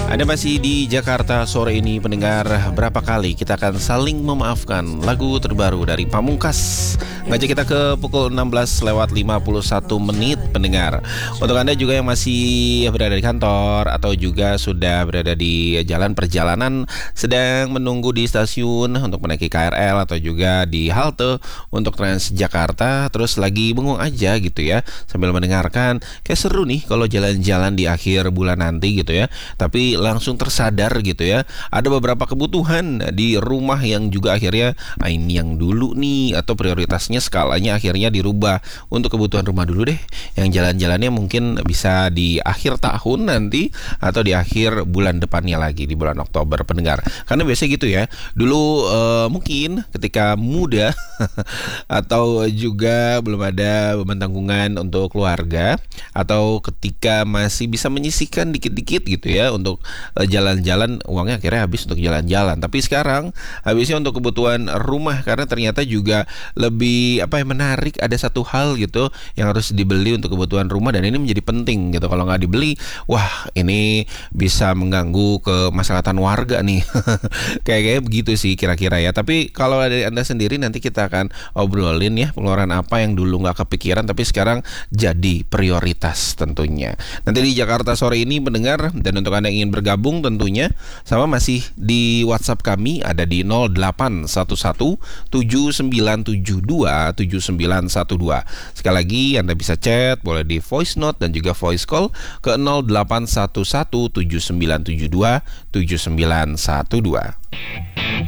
Anda masih di Jakarta sore ini pendengar. Berapa kali kita akan saling memaafkan, lagu terbaru dari Pamungkas ngajak kita ke pukul 16:51 pendengar. Untuk Anda juga yang masih berada di kantor atau juga sudah berada di jalan perjalanan, sedang menunggu di stasiun untuk menaiki KRL atau juga di halte untuk Transjakarta, terus lagi bengong aja gitu ya sambil mendengarkan. Kayak seru nih kalau jalan-jalan di akhir bulan nanti gitu ya. Tapi langsung tersadar gitu ya, ada beberapa kebutuhan di rumah yang juga akhirnya ini yang dulu nih, atau prioritasnya skalanya akhirnya dirubah. Untuk kebutuhan rumah dulu deh, yang jalan-jalannya mungkin bisa di akhir tahun nanti atau di akhir bulan depannya lagi, di bulan Oktober pendengar. Karena biasanya gitu ya, dulu mungkin ketika muda atau juga belum ada beban tanggungan untuk keluarga, atau ketika masih bisa menyisihkan dikit-dikit gitu ya untuk jalan-jalan, uangnya akhirnya habis untuk jalan-jalan. Tapi sekarang habisnya untuk kebutuhan rumah, karena ternyata juga lebih menarik. Ada satu hal gitu yang harus dibeli untuk kebutuhan rumah, dan ini menjadi penting gitu. Kalau nggak dibeli, wah ini bisa mengganggu kemaslahatan warga nih. Kayak begitu sih kira-kira ya. Tapi kalau dari Anda sendiri, nanti kita akan obrolin ya pengeluaran apa yang dulu nggak kepikiran tapi sekarang jadi prioritas tentunya. Nanti di Jakarta sore ini pendengar, dan untuk Anda yang ingin bergabung tentunya sama masih di WhatsApp kami, ada di 081179727912. Sekali lagi Anda bisa chat, boleh di voice note dan juga voice call ke 081179727912.